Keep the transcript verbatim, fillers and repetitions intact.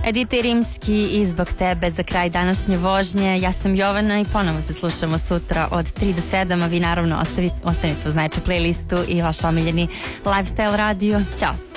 Edita i Rimski i Zbog tebe za kraj današnje vožnje. Ja sam Jovana i ponovo se slušamo sutra od tri do sedam, a vi naravno ostavite, ostanite uz najču playlistu i vaš omiljeni Lifestyle radio. Ćao.